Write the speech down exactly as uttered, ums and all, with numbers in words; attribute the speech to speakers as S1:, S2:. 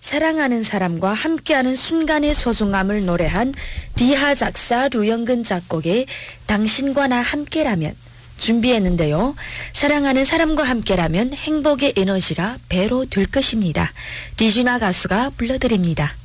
S1: 사랑하는 사람과 함께하는 순간의 소중함을 노래한 리하 작사 류영근 작곡의 당신과 나 함께라면 준비했는데요. 사랑하는 사람과 함께라면 행복의 에너지가 배로 될 것입니다. 리지나 가수가 불러드립니다.